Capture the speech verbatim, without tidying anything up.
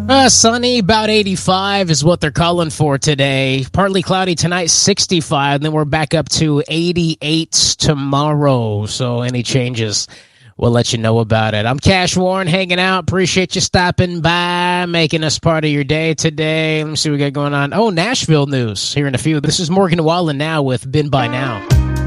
Uh, sunny, about eighty-five is what they're calling for today. Partly cloudy tonight, sixty-five. And then we're back up to eighty-eight tomorrow. So any changes, we'll let you know about it. I'm Cash Warren, hanging out. Appreciate you stopping by, making us part of your day today. Let me see what we got going on. Oh, Nashville news here in a few. This is Morgan Wallen now with Been By Now.